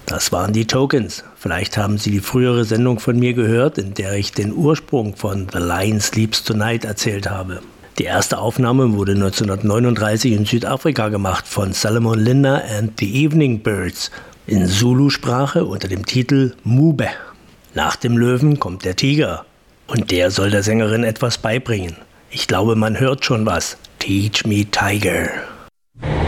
Das waren die Tokens. Vielleicht haben Sie die frühere Sendung von mir gehört, in der ich den Ursprung von The Lion Sleeps Tonight erzählt habe. Die erste Aufnahme wurde 1939 in Südafrika gemacht von Solomon Linda and the Evening Birds in Zulu-Sprache unter dem Titel Mube. Nach dem Löwen kommt der Tiger und der soll der Sängerin etwas beibringen. Ich glaube, man hört schon was. Teach me Tiger.